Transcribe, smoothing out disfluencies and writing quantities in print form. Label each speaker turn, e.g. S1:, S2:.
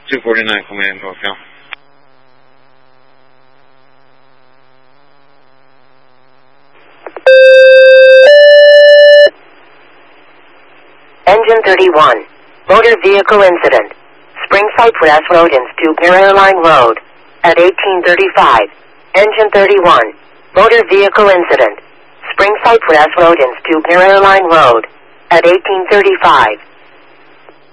S1: 249 Command NorCal.
S2: Engine 31. Motor vehicle incident. Spring Cypress Road to Airline Road. At 1835. Engine 31. Motor vehicle incident. Spring Cypress Road to Airline Road. At 1835.